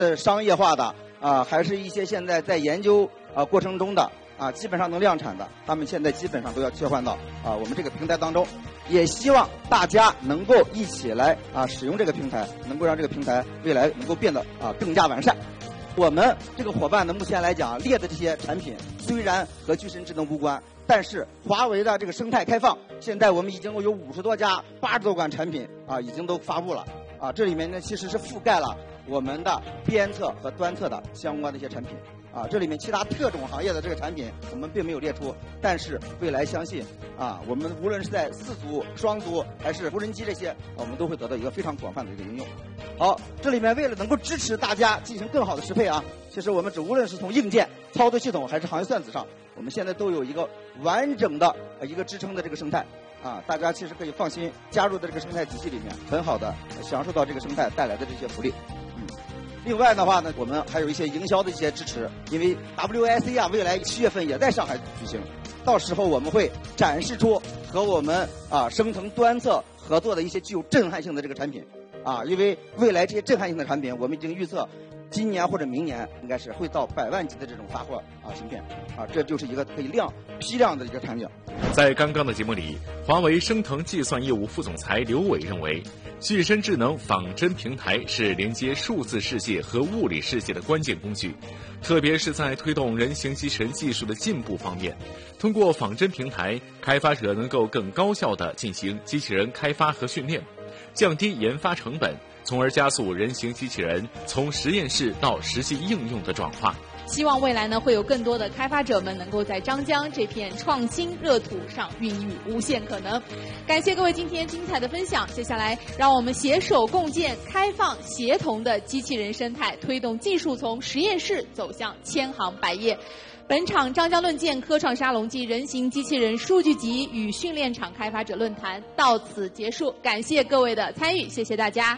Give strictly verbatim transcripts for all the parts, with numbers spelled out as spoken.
呃，商业化的啊，还是一些现在在研究啊过程中的啊，基本上能量产的，他们现在基本上都要切换到啊我们这个平台当中。也希望大家能够一起来啊使用这个平台，能够让这个平台未来能够变得啊更加完善。我们这个伙伴呢，目前来讲列的这些产品虽然和具身智能无关，但是华为的这个生态开放，现在我们已经有五十多家、八十多款产品啊已经都发布了啊，这里面呢其实是覆盖了我们的边测和端测的相关的一些产品。啊，这里面其他特种行业的这个产品我们并没有列出，但是未来相信啊，我们无论是在四足、双足还是无人机这些，我们都会得到一个非常广泛的一个应用。好，这里面为了能够支持大家进行更好的适配啊，其实我们只无论是从硬件、操作系统还是行业算子上，我们现在都有一个完整的一个支撑的这个生态啊，大家其实可以放心加入到这个生态体系里面，很好的享受到这个生态带来的这些福利。嗯。另外的话呢，我们还有一些营销的一些支持，因为 W I C 啊，未来七月份也在上海举行，到时候我们会展示出和我们啊生成端测合作的一些具有震撼性的这个产品，啊，因为未来这些震撼性的产品，我们已经预测今年或者明年应该是会到百万级的这种发货啊芯片，啊，这就是一个可以量批量的一个场景。 在刚刚的节目里，华为升腾计算业务副总裁刘伟认为，具身智能仿真平台是连接数字世界和物理世界的关键工具，特别是在推动人形机器人技术的进步方面，通过仿真平台，开发者能够更高效地进行机器人开发和训练，降低研发成本，从而加速人形机器人从实验室到实际应用的转化。 希望未来呢，会有更多的开发者们能够在张江这片创新热土上孕育无限可能。感谢各位今天精彩的分享，接下来让我们携手共建开放协同的机器人生态，推动技术从实验室走向千行百业。本场张江论剑科创沙龙暨人形机器人数据集与训练场开发者论坛到此结束，感谢各位的参与，谢谢大家。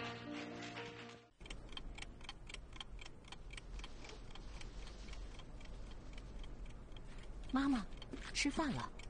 妈妈，吃饭了。